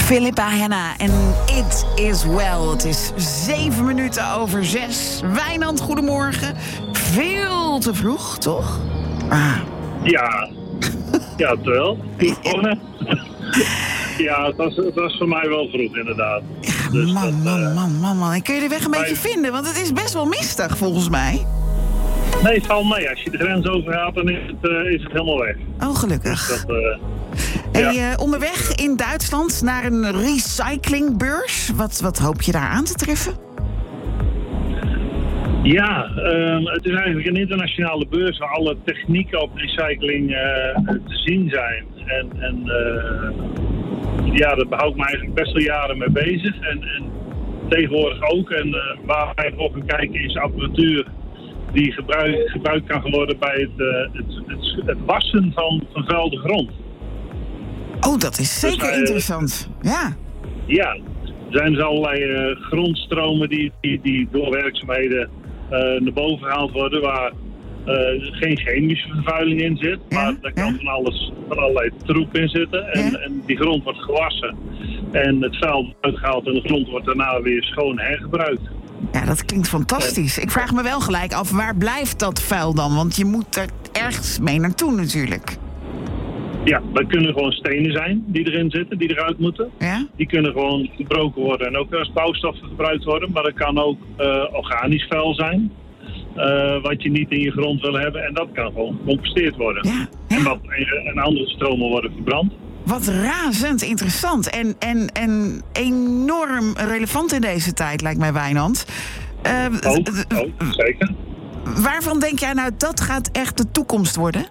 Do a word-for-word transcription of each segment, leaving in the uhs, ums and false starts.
Philippa Hanna en It Is Well. Het is zeven minuten over zes. Wijnand, goedemorgen. Veel te vroeg, toch? Ah. Ja, ja, wel. Ja, het was, het was voor mij wel vroeg, inderdaad. Ja, dus man, dat, man, uh, man, man, man. En kun je de weg een bij... beetje vinden? Want het is best wel mistig, volgens mij. Nee, het valt mee. Als je de grens overgaat, dan is het, uh, is het helemaal weg. Oh, gelukkig. Dus dat, uh, hey, ja. uh, onderweg in Duitsland naar een recyclingbeurs. Wat, wat hoop je daar aan te treffen? Ja, uh, het is eigenlijk een internationale beurs waar alle technieken op recycling uh, te zien zijn. En, en uh, ja, daar hou ik me eigenlijk best wel jaren mee bezig. En, en tegenwoordig ook. En uh, waar wij voor gaan kijken is apparatuur die gebruik, gebruikt kan worden bij het, uh, het, het, het wassen van vervuilde grond. Oh, dat is zeker dus, uh, interessant. Ja. Ja, er zijn dus allerlei uh, grondstromen die, die, die door werkzaamheden uh, naar boven gehaald worden, waar uh, geen chemische vervuiling in zit, Ja, maar daar kan ja. van, alles, van allerlei troep in zitten. En, Ja. en die grond wordt gewassen en het vuil wordt uitgehaald en de grond wordt daarna weer schoon hergebruikt. Ja, dat klinkt fantastisch. Ik vraag me wel gelijk af, waar blijft dat vuil dan? Want je moet er ergens mee naartoe natuurlijk. Ja, dat kunnen gewoon stenen zijn die erin zitten, die eruit moeten. Ja? Die kunnen gewoon gebroken worden en ook als bouwstoffen gebruikt worden. Maar dat kan ook uh, organisch vuil zijn, uh, wat je niet in je grond wil hebben. En dat kan gewoon gecomposteerd worden. Ja, ja. En, wat, en andere stromen worden verbrand. Wat razend interessant en, en, en enorm relevant in deze tijd, lijkt mij, Wijnand. Uh, Ook, ook, zeker. Waarvan denk jij nou, dat gaat echt de toekomst worden?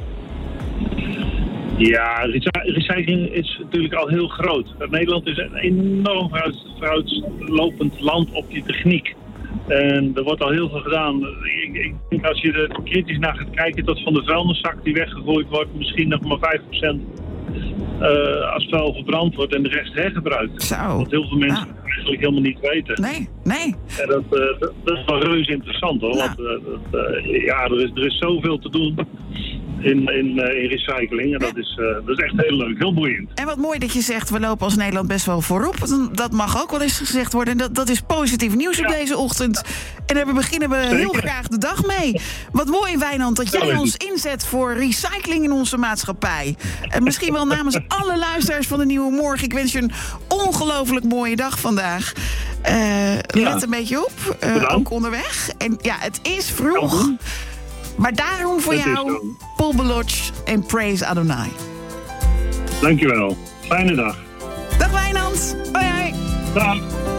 Ja, recycling is natuurlijk al heel groot. Nederland is een enorm vooruit, vooruitlopend land op die techniek. En er wordt al heel veel gedaan. Ik, ik denk als je er kritisch naar gaat kijken, dat van de vuilniszak die weggegooid wordt, misschien nog maar vijf procent uh, als vuil verbrand wordt en de rest hergebruikt. Zo. Wat heel veel mensen Ja. eigenlijk helemaal niet weten. Nee, nee. En dat, uh, dat, dat is wel reuze interessant hoor. Ja. Want uh, dat, uh, ja, er is, er is zoveel te doen in, in, uh, in recycling. En dat is, uh, dat is echt heel leuk, heel boeiend. En wat mooi dat je zegt, we lopen als Nederland best wel voorop. Dat mag ook wel eens gezegd worden. En dat, dat is positief nieuws op Ja. deze ochtend. En daar beginnen we Zeker. heel graag de dag mee. Wat mooi, Wijnand, dat jij Ja, ons inzet voor recycling in onze maatschappij. En misschien wel namens alle luisteraars van de Nieuwe Morgen. Ik wens je een ongelooflijk mooie dag vandaag. Uh, Ja. Let een beetje op, uh, ook onderweg. En ja, het is vroeg. Maar daarom voor Het is jou, zo. Paul Baloch en Praise Adonai. Dankjewel. Fijne dag. Dag Wijnand. Hoi hoi. Dag.